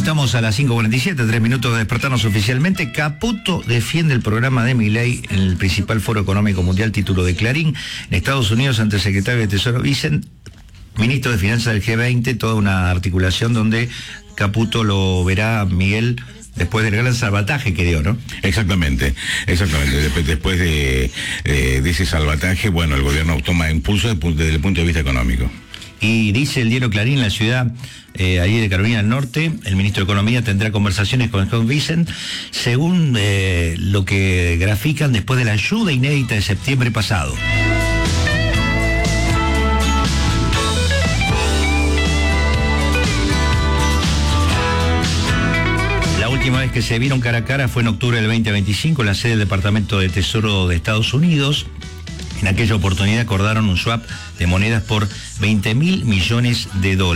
Estamos a las 5:47, 3 minutos de despertarnos oficialmente. Caputo defiende el programa de Milei en el principal foro económico mundial, título de Clarín. En Estados Unidos, ante el secretario de Tesoro, ministro de Finanzas del G20, toda una articulación donde Caputo lo verá, Miguel, después del gran salvataje que dio, ¿no? Exactamente. Después de ese salvataje, bueno, el gobierno toma impulso desde el punto de vista económico. Y dice el diario Clarín, la ciudad allí de Carolina del Norte, el ministro de Economía tendrá conversaciones con Scott Bessent, según lo que grafican después de la ayuda inédita de septiembre pasado. La última vez que se vieron cara a cara fue en octubre del 2025 en la sede del Departamento de Tesoro de Estados Unidos. En aquella oportunidad acordaron un swap de monedas por $20.000 millones.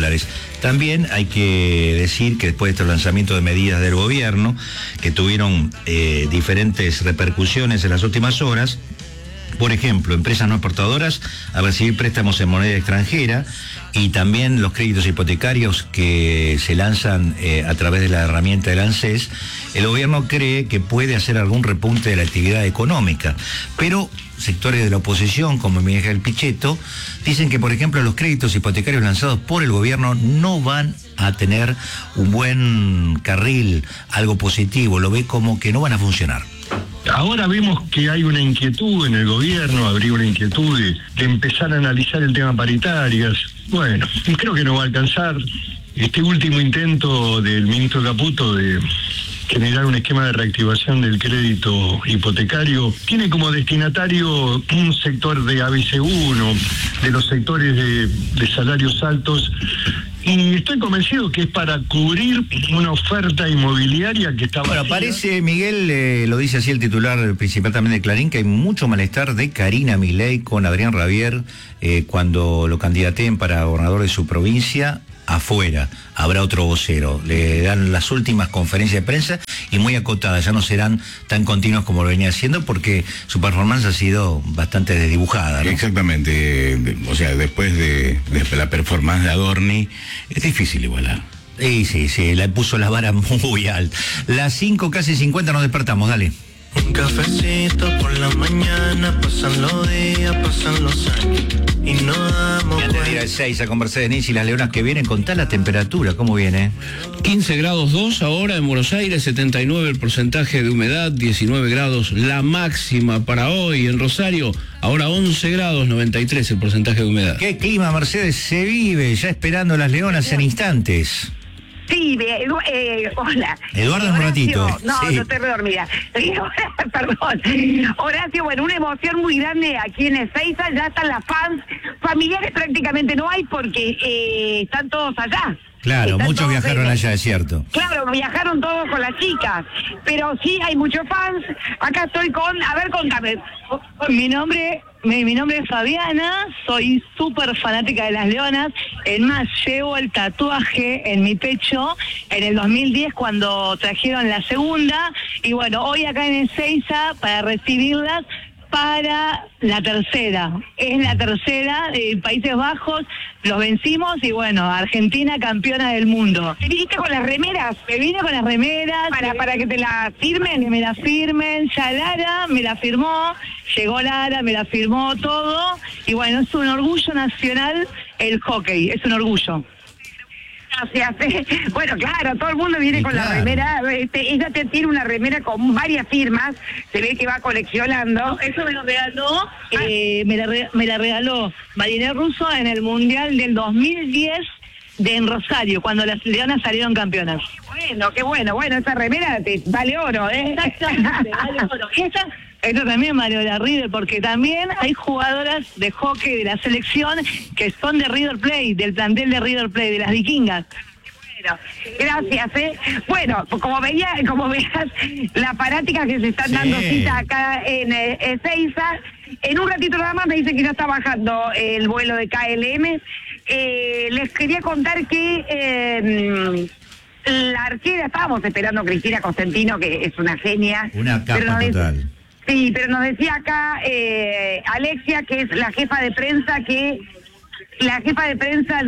También hay que decir que después de estos lanzamientos de medidas del gobierno, que tuvieron diferentes repercusiones en las últimas horas, por ejemplo, empresas no exportadoras a recibir préstamos en moneda extranjera y también los créditos hipotecarios que se lanzan a través de la herramienta del ANSES, el gobierno cree que puede hacer algún repunte de la actividad económica, pero sectores de la oposición, como Miguel Pichetto, dicen que, por ejemplo, los créditos hipotecarios lanzados por el gobierno no van a tener un buen carril, algo positivo, lo ve como que no van a funcionar. Ahora vemos que hay una inquietud en el gobierno, habría una inquietud de empezar a analizar el tema paritarias. Bueno, creo que no va a alcanzar. Este último intento del ministro Caputo de generar un esquema de reactivación del crédito hipotecario tiene como destinatario un sector de ABC1, de los sectores de salarios altos, y estoy convencido que es para cubrir una oferta inmobiliaria que está vacía. Bueno, parece, Miguel, lo dice así el titular principal también de Clarín, que hay mucho malestar de Karina Milei con Adrián Rabier cuando lo candidateen para gobernador de su provincia. Afuera habrá otro vocero, le dan las últimas conferencias de prensa y muy acotadas, ya no serán tan continuas como lo venía haciendo porque su performance ha sido bastante desdibujada, ¿no? Exactamente, o sea, después de la performance de Adorni, es difícil igualar. Sí, le puso la vara muy alta. Las 5, casi 50, nos despertamos, dale. Un cafecito por la mañana, pasan los días, pasan los años y no damos. Antes de ir al 6 a con Mercedes Nis y las leonas que vienen, contá la temperatura, ¿cómo viene? 15 grados 2 ahora en Buenos Aires, 79 el porcentaje de humedad, 19 grados la máxima para hoy en Rosario, ahora 11 grados, 93 el porcentaje de humedad. ¿Qué clima, Mercedes? Se vive ya esperando las leonas en instantes. Sí, hola. Eduardo, un ratito. No, sí. no estoy redormida. Perdón. Horacio, bueno, una emoción muy grande aquí en Ezeiza, ya están las fans. Familiares prácticamente no hay porque están todos allá. Claro, Están muchos todos viajaron allá, es cierto. Claro, viajaron todos con las chicas, pero sí hay muchos fans. Acá estoy a ver, contame. Mi nombre es Fabiana, soy súper fanática de las leonas, es más, llevo el tatuaje en mi pecho en el 2010 cuando trajeron la segunda, y bueno, hoy acá en Ezeiza para recibirlas para la tercera. Es la tercera de Países Bajos, los vencimos y bueno, Argentina campeona del mundo. ¿Te viniste con las remeras? Me vine con las remeras. Para que te la firmen. Que me la firmen, ya Lara me la firmó, llegó Lara, me la firmó todo, y bueno, es un orgullo nacional el hockey, es un orgullo. Gracias. Bueno, claro, todo el mundo viene con la remera. Ella tiene una remera con varias firmas. Se ve que va coleccionando. Eso me lo regaló, me la regaló Marinés Russo en el Mundial del 2010 en Rosario, cuando las leonas salieron campeonas. Bueno, qué bueno. Bueno, esa remera vale oro, ¿eh? Exactamente, vale oro. Esto también vale la River, porque también hay jugadoras de hockey de la selección que son de River Plate, del plantel de River Plate, de las vikingas. Bueno, gracias, Bueno, como veas, las fanáticas que se están dando cita acá en Ezeiza, en un ratito nada más me dicen que ya está bajando el vuelo de KLM. Les quería contar que la arquera, estábamos esperando a Cristina Costantino, que es una genia. Una capa total. Sí, pero nos decía acá Alexia, que es la jefa de prensa, que la jefa de prensa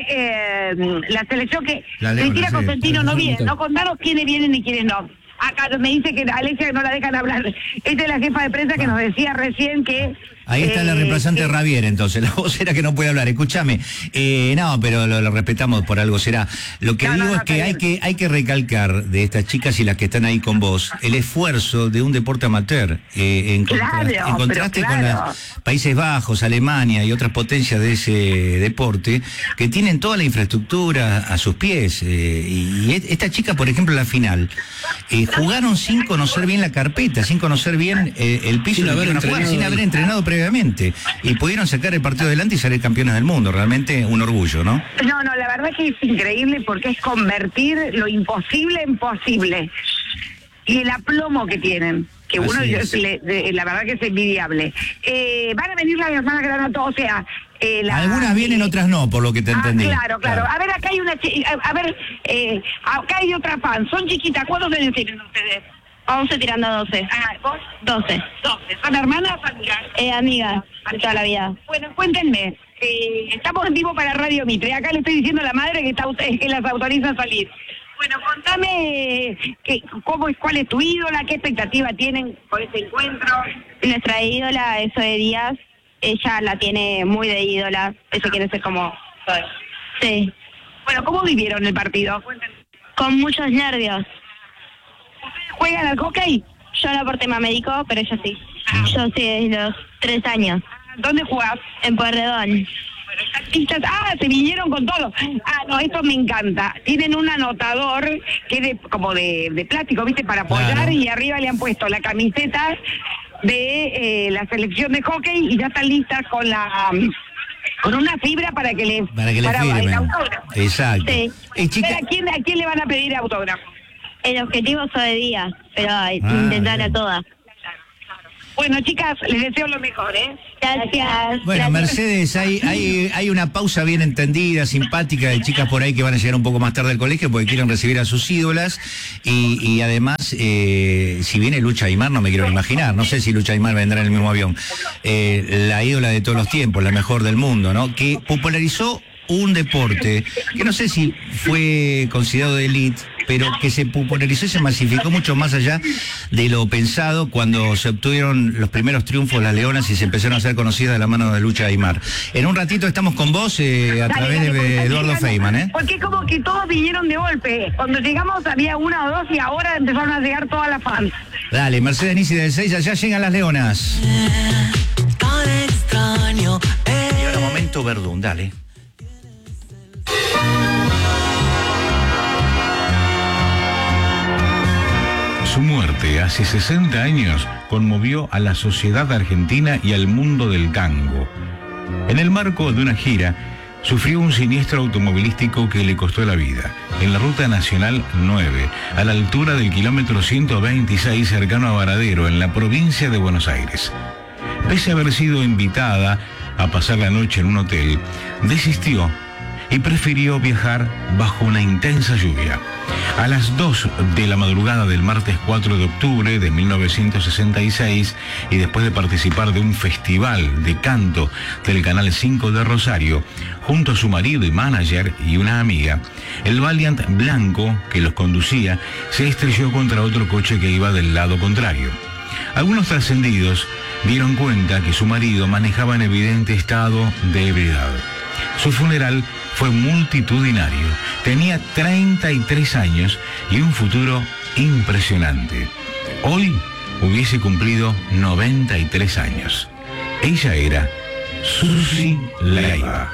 de la selección que Cristina sí. Cosentino no viene. No contanos quiénes vienen y quiénes no. Acá me dice que Alexia no la dejan hablar. Esta es la jefa de prensa que nos decía recién que... Ahí está la reemplazante Ravier, entonces, la vocera que no puede hablar. Escúchame, no, pero lo respetamos, por algo será. Lo que digo es que hay que recalcar de estas chicas y las que están ahí con vos, el esfuerzo de un deporte amateur, en contraste con los Países Bajos, Alemania y otras potencias de ese deporte, que tienen toda la infraestructura a sus pies. Y esta chica, por ejemplo, en la final, jugaron sin conocer bien la carpeta, sin conocer bien el piso, sin haber entrenado previamente, y pudieron sacar el partido adelante y salir campeones del mundo. Realmente un orgullo, ¿no? No, la verdad que es increíble porque es convertir lo imposible en posible. Y el aplomo que tienen, que uno, la verdad que es envidiable. Van a venir las hermanas Granato, o sea... algunas vienen, otras no, por lo que te entendí. Claro. A ver, acá hay acá hay otra fan. Son chiquitas. ¿Cuántos años tienen ustedes? 11 tirando 12. ¿Vos? 12. ¿Son hermanas o amigas? Amigas, de toda la vida. Bueno, cuéntenme. Estamos en vivo para Radio Mitre. Acá le estoy diciendo a la madre que las autoriza a salir. Bueno, contame cuál es tu ídola, qué expectativa tienen por este encuentro. Nuestra ídola es Zoe Díaz. Ella la tiene muy de ídola. Ella quiere ser como Zoe. Sí. Bueno, ¿cómo vivieron el partido? Cuéntenme. Con muchos nervios. ¿Ustedes juegan al hockey? Yo no por tema médico, pero ella sí. Yo sí, desde los 3 años. ¿Dónde jugás? En Pueyrredón. Bueno, están listas. Se vinieron con todo. No, esto me encanta. Tienen un anotador que es como de plástico, ¿viste? Para apoyar, claro. Y arriba le han puesto la camiseta de la selección de hockey y ya están listas con una fibra para que le firmen. El autógrafo. Exacto. Sí. ¿A quién le van a pedir autógrafo? El objetivo es de día, pero intentar a todas. Bueno, chicas, les deseo lo mejor, ¿eh? Gracias. Bueno, Mercedes, hay una pausa bien entendida, simpática, de chicas por ahí que van a llegar un poco más tarde al colegio porque quieren recibir a sus ídolas. Y además, si viene Lucha Aymar, no me quiero imaginar. No sé si Lucha Aymar vendrá en el mismo avión. La ídola de todos los tiempos, la mejor del mundo, ¿no? Que popularizó un deporte que no sé si fue considerado de élite, pero que se popularizó y se masificó mucho más allá de lo pensado cuando se obtuvieron los primeros triunfos las Leonas y se empezaron a hacer conocidas de la mano de Lucha Aymar. En un ratito estamos con vos a través de Eduardo Feynman, ¿eh? Porque como que todos vinieron de golpe. Cuando llegamos había una o dos y ahora empezaron a llegar todas las fans. Dale, Mercedes Nisi del 6, allá llegan las Leonas. Y ahora momento Verdún, dale. Su muerte hace 60 años conmovió a la sociedad argentina y al mundo del tango. En el marco de una gira, sufrió un siniestro automovilístico que le costó la vida, en la Ruta Nacional 9, a la altura del kilómetro 126 cercano a Varadero, en la provincia de Buenos Aires. Pese a haber sido invitada a pasar la noche en un hotel, desistió y prefirió viajar bajo una intensa lluvia. A las 2 de la madrugada del martes 4 de octubre de 1966, y después de participar de un festival de canto del Canal 5 de Rosario, junto a su marido y manager y una amiga, el Valiant blanco que los conducía se estrelló contra otro coche que iba del lado contrario. Algunos trascendidos dieron cuenta que su marido manejaba en evidente estado de ebriedad. Su funeral fue multitudinario, tenía 33 años y un futuro impresionante. Hoy hubiese cumplido 93 años. Ella era Susi Leiva.